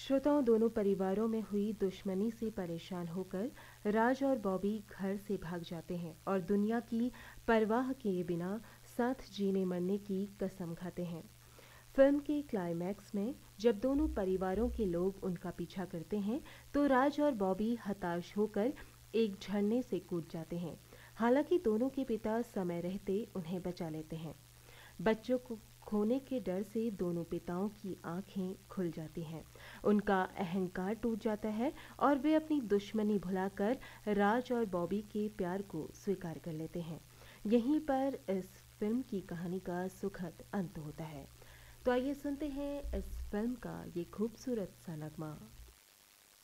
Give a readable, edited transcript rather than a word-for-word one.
श्रोताओं, दोनों परिवारों में हुई दुश्मनी से परेशान होकर राज और बॉबी घर से भाग जाते हैं और दुनिया की परवाह किए बिना साथ जीने मरने की कसम खाते हैं। फिल्म के क्लाइमैक्स में जब दोनों परिवारों के लोग उनका पीछा करते हैं तो राज और बॉबी हताश होकर एक झरने से कूद जाते हैं। हालांकि दोनों के पिता समय रहते उन्हें बचा लेते हैं। बच्चों को खोने के डर से दोनों पिताओं की आंखें खुल जाती हैं। उनका अहंकार टूट जाता है और वे अपनी दुश्मनी भुलाकर राज और बॉबी के प्यार को स्वीकार कर लेते हैं। यहीं पर इस फिल्म की कहानी का सुखद अंत होता है। तो आइए सुनते हैं इस फिल्म का ये खूबसूरत सा नगमा।